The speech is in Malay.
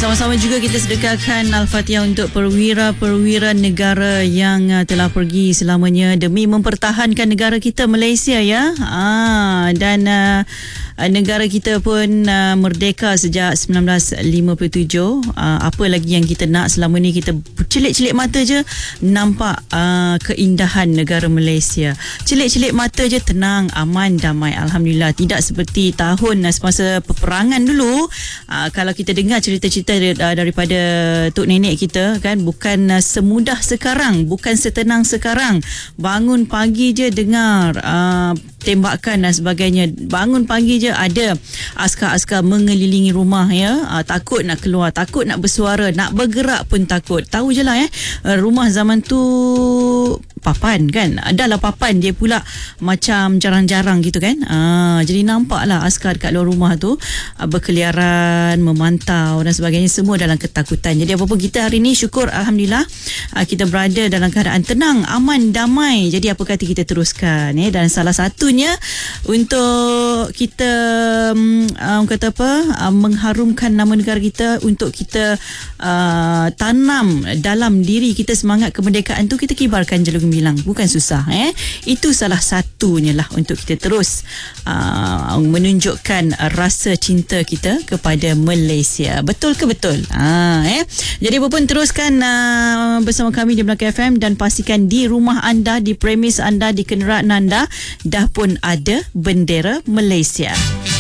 Sama-sama juga kita sedekahkan Al-Fatihah untuk perwira-perwira negara yang telah pergi selamanya demi mempertahankan negara kita Malaysia ya. Dan negara kita pun merdeka sejak 1957. Apa lagi yang kita nak? Selama ni kita celik-celik mata je nampak keindahan negara Malaysia. Celik-celik mata je tenang, aman, damai. Alhamdulillah. Tidak seperti tahun semasa peperangan dulu. Kalau kita dengar cerita-cerita daripada tok nenek kita kan, bukan semudah sekarang, bukan setenang sekarang. Bangun pagi je dengar tembakan dan sebagainya. Bangun pagi je ada askar-askar mengelilingi rumah ya. Takut nak keluar, takut nak bersuara, nak bergerak pun takut. Tahu je lah rumah zaman tu papan kan, adalah papan dia pula macam jarang-jarang gitu kan. Jadi nampaklah askar dekat luar rumah tu berkeliaran, memantau dan sebagainya, semua dalam ketakutan. Jadi apa pun kita hari ni syukur Alhamdulillah kita berada dalam keadaan tenang, aman, damai. Jadi apa kata kita teruskan dan salah satunya untuk kita kata apa, mengharumkan nama negara kita, untuk kita tanam dalam diri kita semangat kemerdekaan tu, kita kibarkan jalur gemilang. Bukan susah itu salah satunya lah untuk kita terus menunjukkan rasa cinta kita kepada Malaysia. Betul ke betul? Jadi apa pun teruskan bersama kami di Melaka FM, dan pastikan di rumah anda, di premis anda, di kenderaan anda dah pun ada bendera Malaysia.